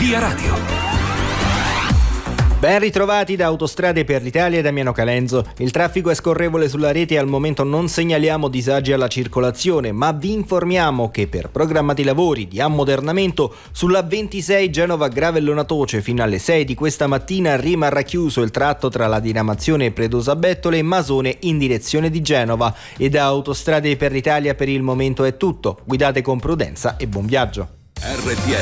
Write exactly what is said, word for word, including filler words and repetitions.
Via Radio. Ben ritrovati da Autostrade per l'Italia e Damiano Calenzo. Il traffico è scorrevole sulla rete e al momento non segnaliamo disagi alla circolazione, ma vi informiamo che per programmati lavori di ammodernamento sulla ventisei Genova-Gravellona-Toce fino alle sei di questa mattina rimarrà chiuso il tratto tra la diramazione Predosa-Bettole e Masone in direzione di Genova. E da Autostrade per l'Italia per il momento è tutto. Guidate con prudenza e buon viaggio. R T L